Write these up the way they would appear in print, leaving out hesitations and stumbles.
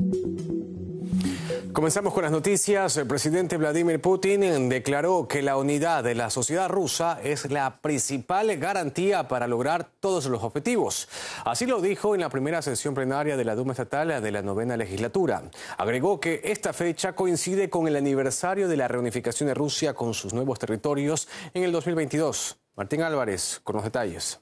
Comenzamos con las noticias. El presidente Vladimir Putin declaró que la unidad de la sociedad rusa es la principal garantía para lograr todos los objetivos. Así lo dijo en la primera sesión plenaria de la Duma Estatal de la 9ª legislatura. Agregó que esta fecha coincide con el aniversario de la reunificación de Rusia con sus nuevos territorios en el 2022. Martín Álvarez con los detalles.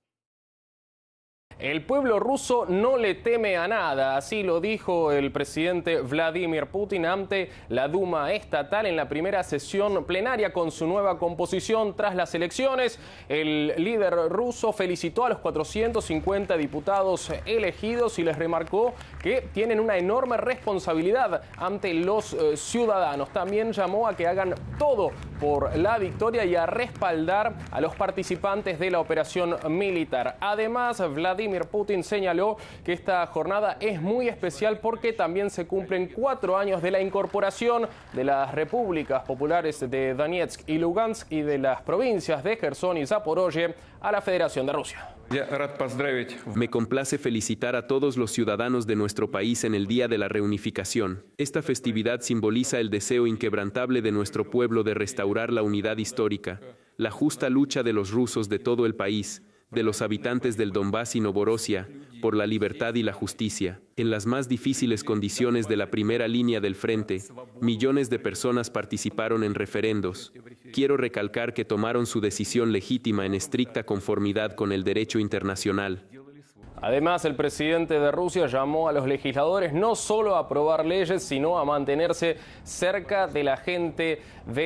El pueblo ruso no le teme a nada, así lo dijo el presidente Vladimir Putin ante la Duma estatal en la primera sesión plenaria con su nueva composición tras las elecciones. El líder ruso felicitó a los 450 diputados elegidos y les remarcó que tienen una enorme responsabilidad ante los ciudadanos. También llamó a que hagan todo por la victoria y a respaldar a los participantes de la operación militar. Además, Vladimir Putin señaló que esta jornada es muy especial porque también se cumplen 4 años de la incorporación de las repúblicas populares de Donetsk y Lugansk y de las provincias de Jersón y Zaporozhye a la Federación de Rusia. Me complace felicitar a todos los ciudadanos de nuestro país en el Día de la Reunificación. Esta festividad simboliza el deseo inquebrantable de nuestro pueblo de restaurar la unidad histórica, la justa lucha de los rusos de todo el país, de los habitantes del Donbass y Novorosia, por la libertad y la justicia. En las más difíciles condiciones de la primera línea del frente, millones de personas participaron en referendos. Quiero recalcar que tomaron su decisión legítima en estricta conformidad con el derecho internacional. Además, el presidente de Rusia llamó a los legisladores no solo a aprobar leyes, sino a mantenerse cerca de la gente de